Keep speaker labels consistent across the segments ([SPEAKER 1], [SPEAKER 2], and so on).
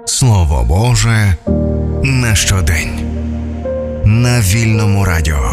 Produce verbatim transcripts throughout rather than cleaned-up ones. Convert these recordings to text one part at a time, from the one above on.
[SPEAKER 1] Слово Боже на щодень. На Вільному радіо.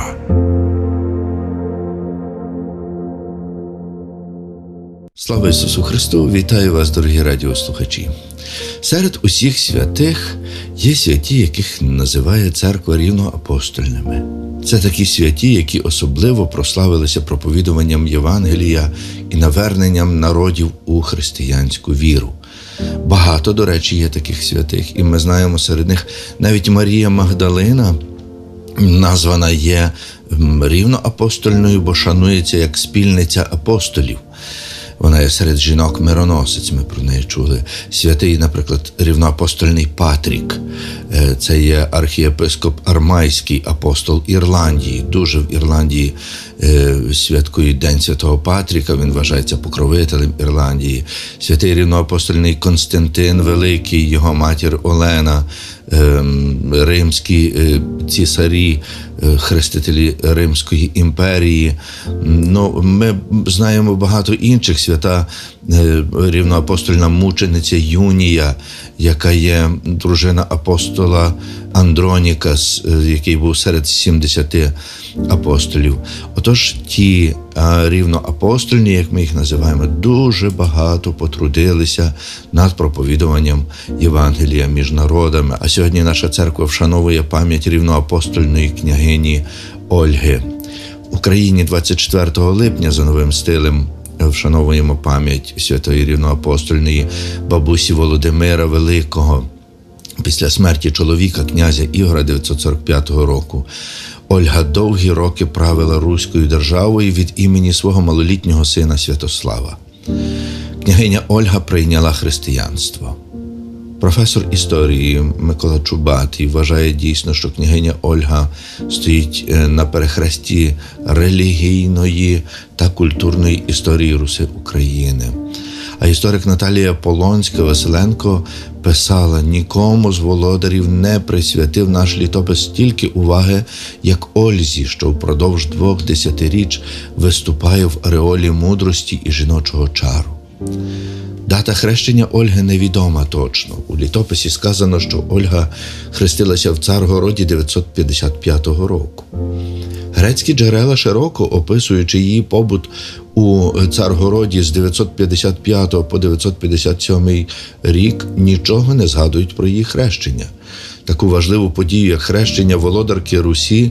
[SPEAKER 2] Слава Ісусу Христу! Вітаю вас, дорогі радіослухачі! Серед усіх святих є святі, яких називає церква рівноапостольними. Це такі святі, які особливо прославилися проповідуванням Євангелія і наверненням народів у християнську віру. Багато, до речі, є таких святих, і ми знаємо серед них навіть Марія Магдалина, названа є рівноапостольною, бо шанується як спільниця апостолів. Вона є серед жінок-мироносець, ми про неї чули. Святий, наприклад, рівноапостольний Патрік. Це є архієпископ Армайський, апостол Ірландії. Дуже в Ірландії святкують День Святого Патріка, він вважається покровителем Ірландії. Святий рівноапостольний Константин Великий, його матір Олена, римські цісарі, хрестителі Римської імперії. Ну, ми знаємо багато інших. Свята рівноапостольна мучениця Юнія, яка є дружина апостола Андроніка, який був серед сімдесяти апостолів. Отож, ті рівноапостольні, як ми їх називаємо, дуже багато потрудилися над проповідуванням Євангелія між народами. А сьогодні наша церква вшановує пам'ять рівноапостольної княгині Ольги. В Україні двадцять четвертого липня за новим стилем вшановуємо пам'ять святої рівноапостольної бабусі Володимира Великого. Після смерті чоловіка, князя Ігоря дев'ятсот сорок п'ятого року, Ольга довгі роки правила Руською державою від імені свого малолітнього сина Святослава. Княгиня Ольга прийняла християнство. Професор історії Микола Чубатий вважає дійсно, що княгиня Ольга стоїть на перехресті релігійної та культурної історії Руси України. А історик Наталія Полонська-Василенко писала: «Нікому з володарів не присвятив наш літопис стільки уваги, як Ользі, що впродовж двох десятиріч виступає в ореолі мудрості і жіночого чару». Дата хрещення Ольги невідома точно. У літописі сказано, що Ольга хрестилася в Царгороді дев'ятсот п'ятдесят п'ятого року. Грецькі джерела, широко описуючи її побут у Царгороді з дев'ятсот п'ятдесят п'ятого по дев'ятсот п'ятдесят сьомий рік, нічого не згадують про її хрещення. Таку важливу подію, як хрещення володарки Русі,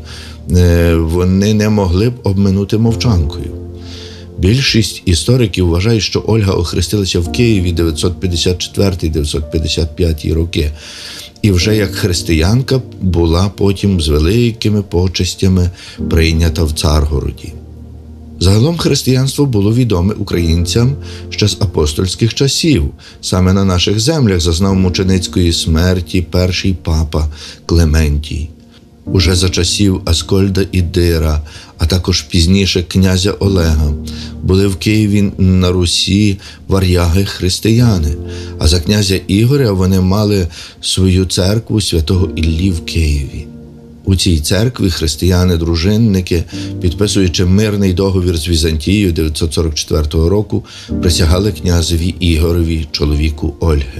[SPEAKER 2] вони не могли б обминути мовчанкою. Більшість істориків вважають, що Ольга охрестилася в Києві дев'ятсот п'ятдесят четвертий - дев'ятсот п'ятдесят п'ятий роки. І вже як християнка була потім з великими почестями прийнята в Царгороді. Загалом християнство було відоме українцям ще з апостольських часів. Саме на наших землях зазнав мученицької смерті перший папа Клементій. Уже за часів Аскольда і Дира, а також пізніше князя Олега, були в Києві на Русі варяги-християни, а за князя Ігоря вони мали свою церкву святого Іллі в Києві. У цій церкві християни-дружинники, підписуючи мирний договір з Візантією дев'ятсот сорок четвертого року, присягали князеві Ігорові, чоловіку Ольги.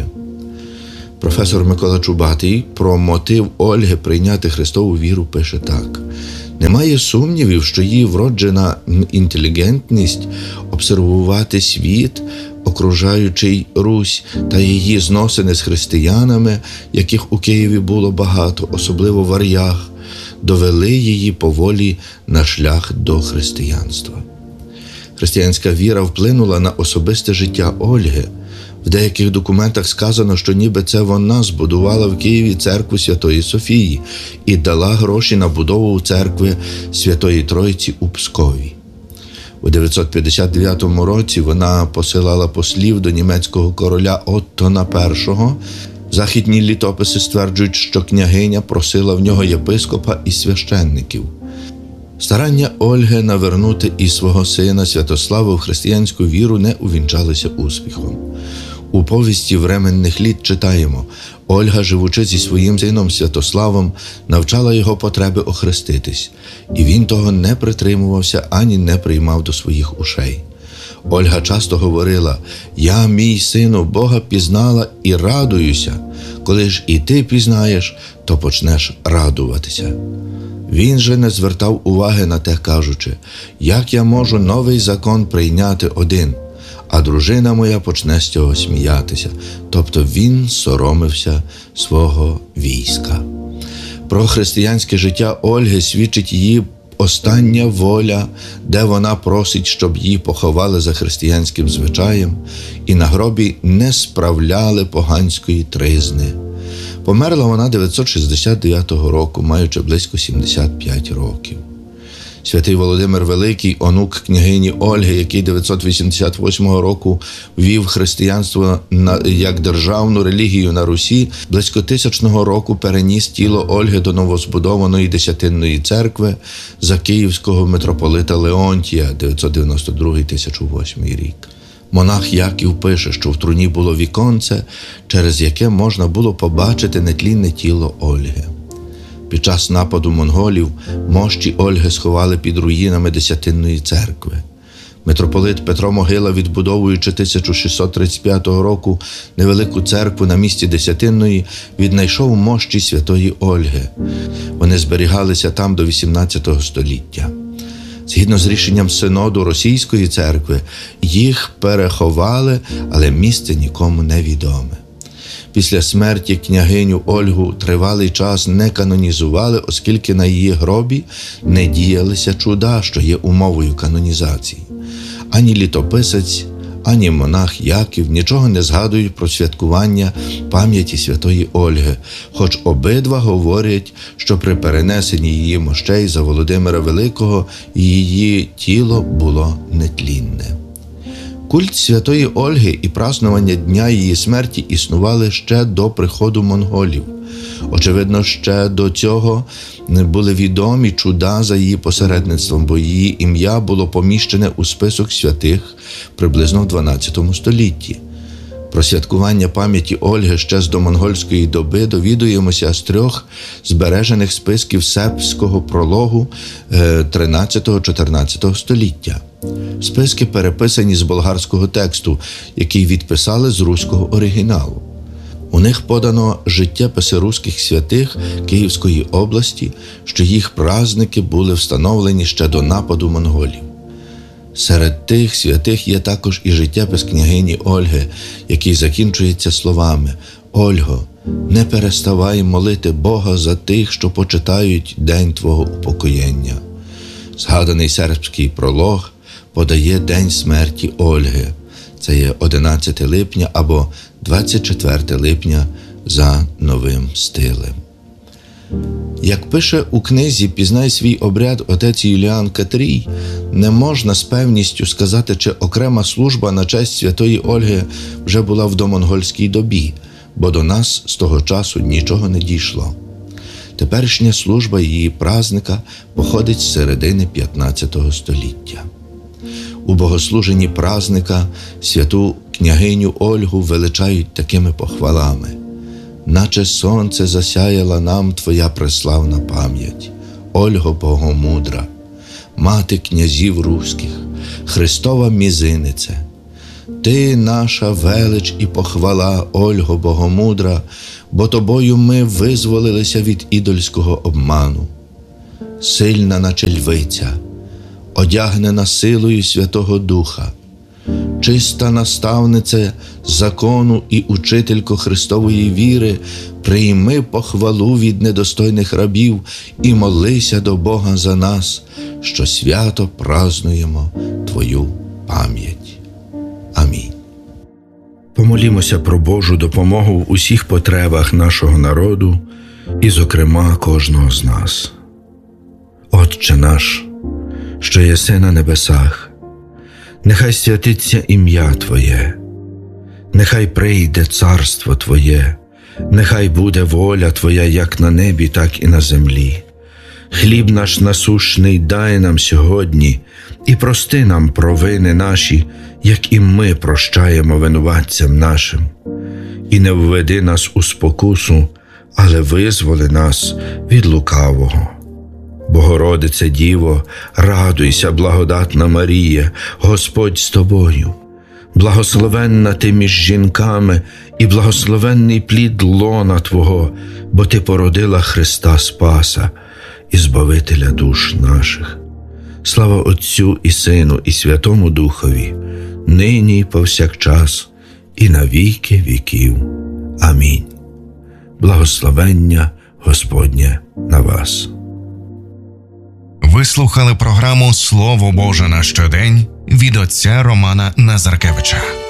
[SPEAKER 2] Професор Микола Чубатий про мотив Ольги прийняти Христову віру пише так: «Немає сумнівів, що її вроджена інтелігентність обсервувати світ, окружаючий Русь, та її зносини з християнами, яких у Києві було багато, особливо варяг, довели її поволі на шлях до християнства». Християнська віра вплинула на особисте життя Ольги. В деяких документах сказано, що ніби це вона збудувала в Києві церкву Святої Софії і дала гроші на будову церкви Святої Тройці у Пскові. У дев'ятсот п'ятдесят дев'ятому році вона посилала послів до німецького короля Оттона першого. Західні літописи стверджують, що княгиня просила в нього єпископа і священників. Старання Ольги навернути і свого сина Святослава в християнську віру не увінчалися успіхом. У повісті «Временних літ» читаємо: Ольга, живучи зі своїм сином Святославом, навчала його потреби охреститись, і він того не притримувався ані не приймав до своїх ушей. Ольга часто говорила: «Я, мій сину, Бога пізнала і радуюся. Коли ж і ти пізнаєш, то почнеш радуватися». Він же не звертав уваги на те, кажучи: «Як я можу новий закон прийняти один, а дружина моя почне з цього сміятися». Тобто він соромився свого війська. Про християнське життя Ольги свідчить її остання воля, де вона просить, щоб її поховали за християнським звичаєм і на гробі не справляли поганської тризни. Померла вона дев'ятсот шістдесят дев'ятого року, маючи близько сімдесят п'ять років. Святий Володимир Великий, онук княгині Ольги, який дев'ятсот вісімдесят восьмого року ввів християнство на, як державну релігію на Русі, близько тисячного року переніс тіло Ольги до новозбудованої Десятинної церкви за київського митрополита Леонтія, дев'ятсот дев'яносто другий - тисяча восьмий рік. Монах Яків пише, що в труні було віконце, через яке можна було побачити нетлінне тіло Ольги. Під час нападу монголів мощі Ольги сховали під руїнами Десятинної церкви. Митрополит Петро Могила, відбудовуючи тисяча шістсот тридцять п'ятого року невелику церкву на місці Десятинної, віднайшов мощі святої Ольги. Вони зберігалися там до вісімнадцятого століття. Згідно з рішенням Синоду Російської церкви, їх переховали, але місце нікому не відоме. Після смерті княгиню Ольгу тривалий час не канонізували, оскільки на її гробі не діялися чуда, що є умовою канонізації. Ані літописець, ані монах Яків нічого не згадують про святкування пам'яті святої Ольги, хоч обидва говорять, що при перенесенні її мощей за Володимира Великого її тіло було нетлінне. Культ святої Ольги і празнування дня її смерті існували ще до приходу монголів. Очевидно, ще до цього не були відомі чуда за її посередництвом, бо її ім'я було поміщене у список святих приблизно в дванадцятому столітті. Про святкування пам'яті Ольги ще з домонгольської доби довідуємося з трьох збережених списків сербського прологу тринадцятого-чотирнадцятого століття. Списки переписані з болгарського тексту, який відписали з руського оригіналу. У них подано життєписи руських святих Київської області, що їх праздники були встановлені ще до нападу монголів. Серед тих святих є також і життєпис княгині Ольги, який закінчується словами: «Ольго, не переставай молити Бога за тих, що почитають день Твого упокоєння». Згаданий сербський пролог подає день смерті Ольги. Це є одинадцяте липня або двадцять четверте липня за новим стилем. Як пише у книзі «Пізнай свій обряд» отець Юліан Катрій, не можна з певністю сказати, чи окрема служба на честь святої Ольги вже була в домонгольській добі, бо до нас з того часу нічого не дійшло. Теперішня служба її празника походить з середини п'ятнадцятого століття. У богослуженні празника святу княгиню Ольгу величають такими похвалами: «Наче сонце засяяла нам Твоя преславна пам'ять, Ольго Богомудра, мати князів руських, Христова мізинице. Ти наша велич і похвала, Ольго Богомудра, бо Тобою ми визволилися від ідольського обману. Сильна наче львиця, одягнена силою Святого Духа, чиста наставниця закону і учителько Христової віри, прийми похвалу від недостойних рабів і молися до Бога за нас, що свято празнуємо Твою пам'ять. Амінь».
[SPEAKER 3] Помолімося про Божу допомогу в усіх потребах нашого народу і, зокрема, кожного з нас. Отче наш, що єси на небесах, нехай святиться ім'я Твоє, нехай прийде царство Твоє, нехай буде воля Твоя як на небі, так і на землі. Хліб наш насущний дай нам сьогодні, і прости нам провини наші, як і ми прощаємо винуватцям нашим. І не введи нас у спокусу, але визволи нас від лукавого. Богородице Діво, радуйся, благодатна Марія, Господь з тобою. Благословенна ти між жінками, і благословенний плід лона Твого, бо Ти породила Христа Спаса і Збавителя душ наших. Слава Отцю і Сину, і Святому Духові, нині і повсякчас, і на віки віків. Амінь. Благословення Господнє на вас.
[SPEAKER 1] Ви слухали програму «Слово Боже на щодень» від отця Романа Назаркевича.